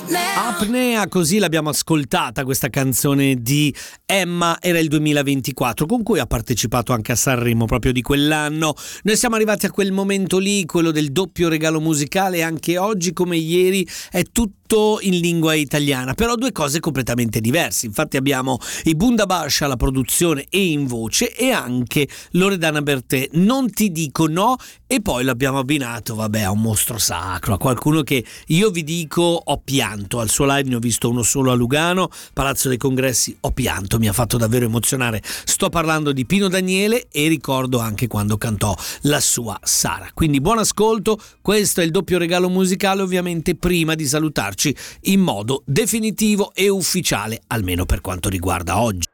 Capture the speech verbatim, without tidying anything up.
Apnea, così l'abbiamo ascoltata questa canzone di Emma, era il duemilaventiquattro, con cui ha partecipato anche a Sanremo proprio di quell'anno. Noi siamo arrivati a quel momento lì, quello del doppio regalo musicale. Anche oggi come ieri è tutto in lingua italiana, però due cose completamente diverse. Infatti abbiamo i Bundabash alla produzione e in voce, e anche Loredana Bertè, Non ti dico no, e poi l'abbiamo abbinato, vabbè, a un mostro sacro, a qualcuno che io vi dico ho pianto al suo live. Ne ho visto uno solo a Lugano, Palazzo dei Congressi, ho pianto, mi ha fatto davvero emozionare. Sto parlando di Pino Daniele, e ricordo anche quando cantò la sua Sara. Quindi buon ascolto, questo è il doppio regalo musicale, ovviamente prima di salutarci in modo definitivo e ufficiale, almeno per quanto riguarda oggi.